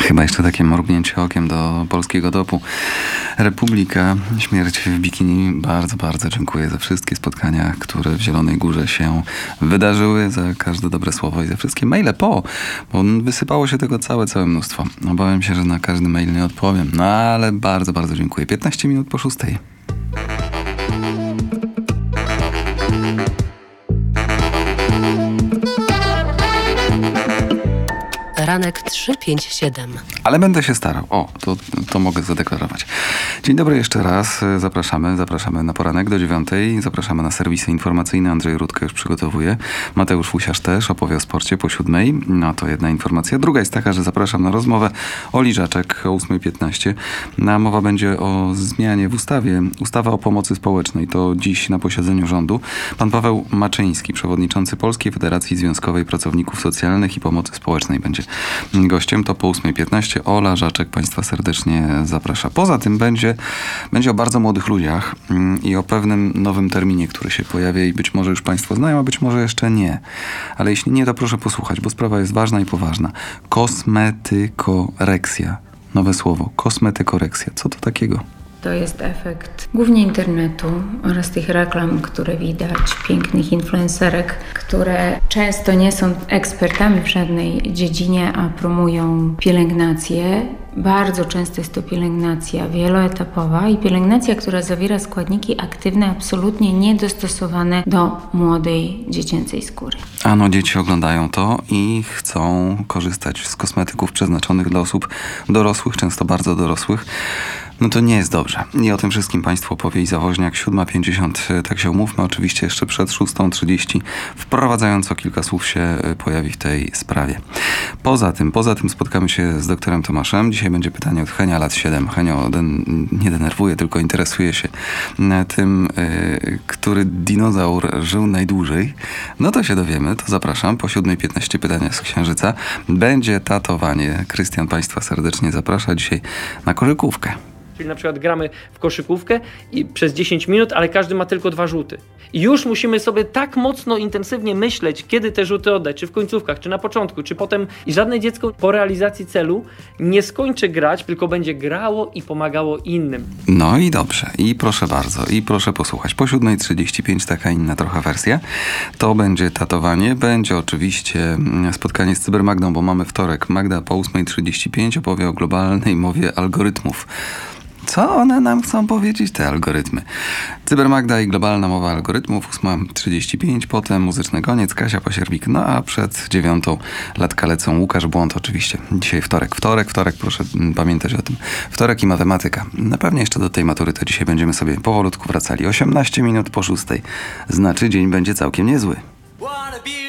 Chyba jeszcze takie mrugnięcie okiem do polskiego topu. Republika, śmierć w bikini. Bardzo, bardzo dziękuję za wszystkie spotkania, które w Zielonej Górze się wydarzyły, za każde dobre słowo i za wszystkie maile bo wysypało się tego całe mnóstwo. Obawiam się, że na każdy mail nie odpowiem, no ale bardzo, bardzo dziękuję. 15 minut po 6. Ranek 357. Ale będę się starał. To mogę zadeklarować. Dzień dobry jeszcze raz. Zapraszamy na poranek do 9. Zapraszamy na serwisy informacyjne. Andrzej Rudka już przygotowuje. Mateusz Fusiarz też opowie o sporcie po 7. No to jedna informacja. Druga jest taka, że zapraszam na rozmowę Oli Żaczek o 8:15. Mowa będzie o zmianie w ustawie. Ustawa o pomocy społecznej. To dziś na posiedzeniu rządu. Pan Paweł Maczyński, przewodniczący Polskiej Federacji Związkowej Pracowników Socjalnych i Pomocy Społecznej, będzie gościem. To po 8:15. Ola Żaczek Państwa serdecznie zaprasza. Poza tym będzie o bardzo młodych ludziach i o pewnym nowym terminie, który się pojawia i być może już Państwo znają, a być może jeszcze nie. Ale jeśli nie, to proszę posłuchać, bo sprawa jest ważna i poważna. Kosmetykoreksja. Nowe słowo. Kosmetykoreksja. Co to takiego? To jest efekt głównie internetu oraz tych reklam, które widać, pięknych influencerek, które często nie są ekspertami w żadnej dziedzinie, a promują pielęgnację. Bardzo często jest to pielęgnacja wieloetapowa i pielęgnacja, która zawiera składniki aktywne absolutnie niedostosowane do młodej dziecięcej skóry. Ano, dzieci oglądają to i chcą korzystać z kosmetyków przeznaczonych dla osób dorosłych, często bardzo dorosłych. No to nie jest dobrze. I o tym wszystkim Państwu opowie Iza Woźniak. 7:50, tak się umówmy. Oczywiście jeszcze przed 6:30. Wprowadzająco kilka słów się pojawi w tej sprawie. Poza tym spotkamy się z doktorem Tomaszem. Dzisiaj będzie pytanie od Henia, lat 7. Henio nie denerwuje, tylko interesuje się tym, który dinozaur żył najdłużej. No to się dowiemy, to zapraszam. Po 7:15 pytania z Księżyca. Będzie tatowanie. Krystian Państwa serdecznie zaprasza dzisiaj na koszykówkę. Czyli na przykład gramy w koszykówkę i przez 10 minut, ale każdy ma tylko 2 rzuty. I już musimy sobie tak mocno, intensywnie myśleć, kiedy te rzuty oddać, czy w końcówkach, czy na początku, czy potem. I żadne dziecko po realizacji celu nie skończy grać, tylko będzie grało i pomagało innym. No i dobrze. I proszę bardzo. I proszę posłuchać. Po 7:35 taka inna trochę wersja. To będzie tatowanie. Będzie oczywiście spotkanie z Cybermagdą, bo mamy wtorek. Magda po 8:35 opowie o globalnej mowie algorytmów. Co one nam chcą powiedzieć, te algorytmy? Cybermagda i globalna mowa algorytmów, 8:35, potem muzyczny koniec, Kasia Pasierbik, no a przed 9 latka lecą Łukasz Błąd, oczywiście. Dzisiaj wtorek, proszę pamiętać o tym. Wtorek i matematyka. Na pewno jeszcze do tej matury to dzisiaj będziemy sobie powolutku wracali. 18 minut po 6, znaczy dzień będzie całkiem niezły.